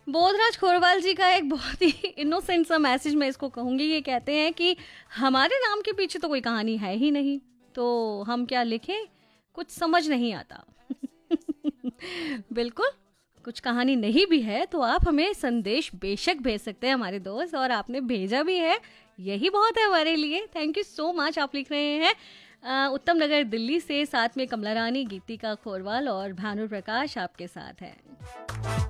बोधराज खोरवाल जी का एक बहुत ही इनोसेंट सा मैसेज मैं इसको कहूंगी। ये कहते हैं कि हमारे नाम के पीछे तो कोई कहानी है ही नहीं, तो हम क्या लिखें, कुछ समझ नहीं आता। बिल्कुल, कुछ कहानी नहीं भी है तो आप हमें संदेश बेशक भेज सकते हैं हमारे दोस्त, और आपने भेजा भी है, यही बहुत है हमारे लिए। Thank you so much. आप लिख रहे हैं उत्तम नगर दिल्ली से, साथ में कमला रानी, गीतिका खोरवाल और भानु प्रकाश आपके साथ हैं।